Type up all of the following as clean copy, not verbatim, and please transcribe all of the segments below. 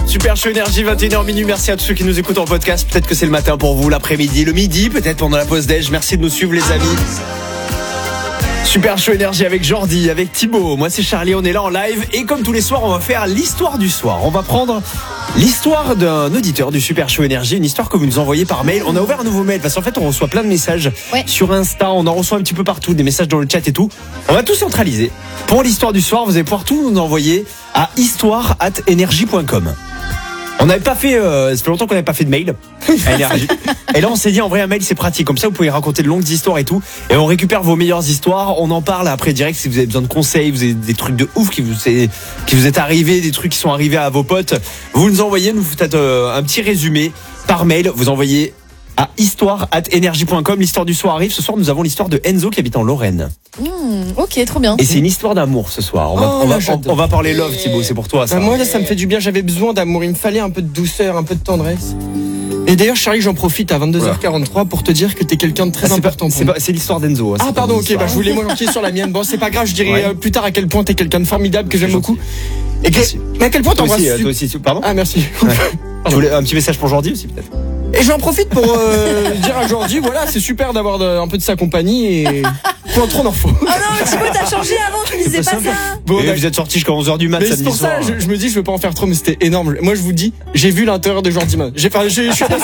Super Show Énergie, 21h minuit. Merci à tous ceux qui nous écoutent en podcast. Peut-être que c'est le matin pour vous, l'après-midi, le midi, peut-être pendant la pause déj. Merci de nous suivre les amis. Super Show Énergie avec Jordi, avec Thibaut. Moi c'est Charlie, on est là en live. Et comme tous les soirs, on va faire l'histoire du soir. On va prendre l'histoire d'un auditeur du Super Show Énergie. Une histoire que vous nous envoyez par mail. On a ouvert un nouveau mail parce qu'en fait on reçoit plein de messages sur Insta. On en reçoit un petit peu partout, des messages dans le chat et tout. On va tout centraliser. Pour l'histoire du soir, vous allez pouvoir tout nous envoyer à histoire@energie.com. On n'avait pas fait, ça fait longtemps qu'on n'avait pas fait de mail à Énergie. Et là, on s'est dit, en vrai, un mail, c'est pratique. Comme ça, vous pouvez raconter de longues histoires et tout. Et on récupère vos meilleures histoires. On en parle après direct si vous avez besoin de conseils, vous avez des trucs de ouf qui vous est arrivé, des trucs qui sont arrivés à vos potes. Vous nous envoyez, nous faites un petit résumé par mail. Vous envoyez à histoire@energie.com. L'histoire du soir arrive. Ce soir, nous avons l'histoire de Enzo qui habite en Lorraine. Ok, trop bien. Et c'est une histoire d'amour ce soir. On va parler love, Thibaut, c'est pour toi ça. Moi là, ça me fait du bien, j'avais besoin d'amour, il me fallait un peu de douceur, un peu de tendresse. Et d'ailleurs Charlie, j'en profite à 22h43 pour te dire que t'es quelqu'un de très important pour moi. C'est l'histoire d'Enzo. Ah pardon, ok, je voulais m'enquiller sur la mienne. Bon, c'est pas grave, je dirai plus tard à quel point t'es quelqu'un de formidable, que j'aime beaucoup. Et mais à quel point t'embrasses. Toi aussi, pardon. Ah merci. Je voulais un petit message pour Jordi aussi peut-être. Et j'en profite pour dire à Jordi, voilà, c'est super d'avoir un peu de sa compagnie et pour trop d'en faut. Oh non, Thibaut, t'as changé avant, tu disais pas ça. Bon, vous êtes sortis jusqu'à 11h du mat mais samedi c'est pour soir. ça, je me dis, je veux pas en faire trop, mais c'était énorme. Moi, je vous dis, j'ai vu l'intérieur de Jordi Man. Je suis à T'as vu l'intérieur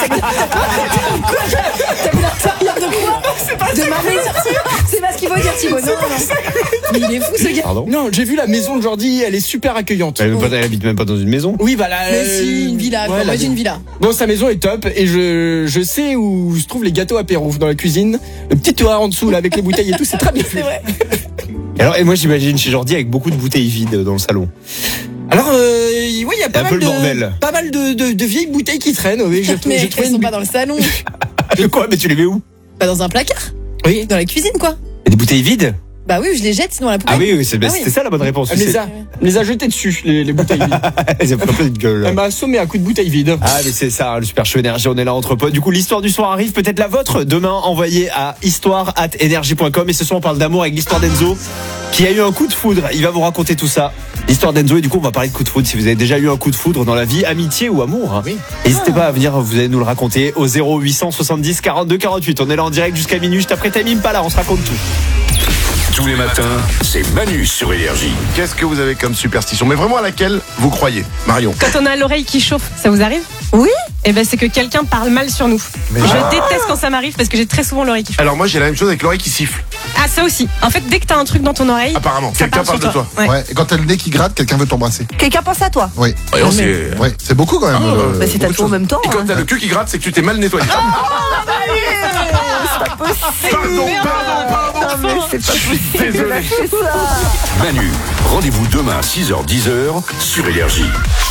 de quoi? De ma maison. C'est pas ce qu'il faut dire, Thibaut. Non. Mais il est fou ce gars. Pardon. Non, j'ai vu la maison de Jordi, elle est super accueillante. Elle habite même pas dans une maison. Oui, bah là. Mais si, une villa, quoi. Moi j'ai une villa. Bon, sa maison est top et je sais où se trouvent les gâteaux apéro dans la cuisine. Le petit toit en dessous là avec les bouteilles et tout, c'est très bien. C'est vrai. Alors, et moi j'imagine chez Jordi avec beaucoup de bouteilles vides dans le salon. Alors, il y a pas mal de vieilles bouteilles qui traînent. Oui, Mais elles sont pas dans le salon. De quoi? Mais tu les mets où? Pas dans un placard. Oui. Dans la cuisine, quoi. Et des bouteilles vides? Bah oui, je les jette sinon à la poubelle. Ah oui, c'était ça la bonne réponse. Elle les a jetées dessus, les bouteilles vides. Elles ont pas de gueule. Elle m'a assommé à coups de bouteilles vides. Ah mais c'est ça, le Super Show Énergie, on est là entre potes. Du coup l'histoire du soir arrive, peut-être la vôtre. Demain, envoyez à histoire@energie.com. Et ce soir on parle d'amour avec l'histoire d'Enzo qui a eu un coup de foudre. Il va vous raconter tout ça. L'histoire d'Enzo, et du coup on va parler de coup de foudre. Si vous avez déjà eu un coup de foudre dans la vie, amitié ou amour, oui. N'hésitez pas à venir, vous allez nous le raconter au 0870 42 48. On est là en direct jusqu'à minuit, juste après Tamim Pala, on se raconte tout. Tous les matins, c'est Manu sur Énergie. Qu'est-ce que vous avez comme superstition? Mais vraiment à laquelle vous croyez, Marion? Quand on a l'oreille qui chauffe, ça vous arrive? Oui. Eh ben c'est que quelqu'un parle mal sur nous. Je déteste quand ça m'arrive parce que j'ai très souvent l'oreille qui chauffe. Alors moi j'ai la même chose avec l'oreille qui siffle. Ah ça aussi. En fait dès que t'as un truc dans ton oreille, Apparemment, ça quelqu'un part parle sur de toi. Ouais. Et quand t'as le nez qui gratte, quelqu'un veut t'embrasser. Quelqu'un pense à toi. Oui. C'est beaucoup quand même. Bah c'est à tout en même temps. Et quand t'as le cul qui gratte, c'est que tu t'es mal nettoyé. C'est pas possible. Pardon. C'est pas possible. Désolé. Manu, rendez-vous demain à 6h-10h sur Énergie.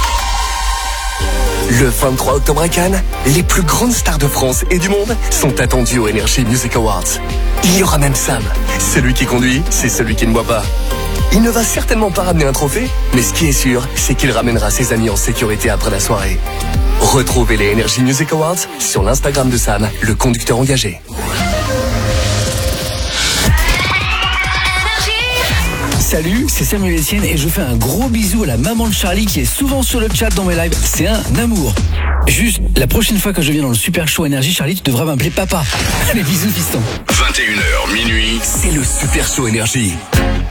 Le 23 octobre à Cannes, les plus grandes stars de France et du monde sont attendues au Energy Music Awards. Il y aura même Sam. Celui qui conduit, c'est celui qui ne boit pas. Il ne va certainement pas ramener un trophée, mais ce qui est sûr, c'est qu'il ramènera ses amis en sécurité après la soirée. Retrouvez les Energy Music Awards sur l'Instagram de Sam, le conducteur engagé. Salut, c'est Samuel Etienne et je fais un gros bisou à la maman de Charlie qui est souvent sur le chat dans mes lives. C'est un amour. Juste, la prochaine fois que je viens dans le Super Show Énergie, Charlie, tu devras m'appeler papa. Allez, bisous, fiston. 21h minuit. C'est le Super Show Énergie.